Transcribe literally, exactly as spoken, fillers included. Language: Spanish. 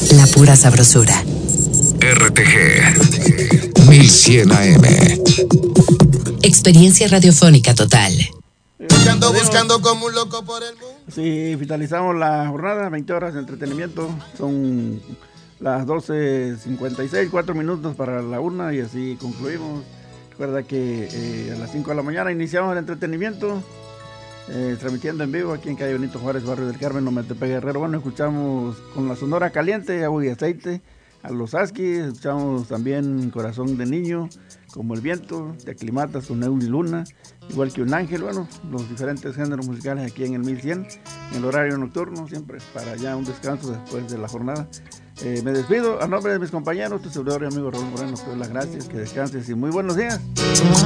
la pura sabrosura. R T G mil cien A M. Experiencia radiofónica total. Buscando, buscando como un loco por el mundo. Sí, finalizamos la jornada, veinte horas de entretenimiento. Son las doce cincuenta y seis, cuatro minutos para la una y así concluimos. Recuerda que eh, a las cinco de la mañana iniciamos el entretenimiento, eh, transmitiendo en vivo aquí en calle Benito Juárez, barrio del Carmen, Ometepec, Guerrero. Bueno, escuchamos con la Sonora Caliente, Agua y Aceite, a los Askis, escuchamos también Corazón de Niño, Como el Viento, Te Aclimatas con Eudi Luna, igual que Un Ángel. Bueno, los diferentes géneros musicales aquí en el mil cien, en el horario nocturno, siempre para ya un descanso después de la jornada. Eh, me despido a nombre de mis compañeros, tu servidor y amigo Raúl Moreno, te doy las gracias, que descanses y muy buenos días.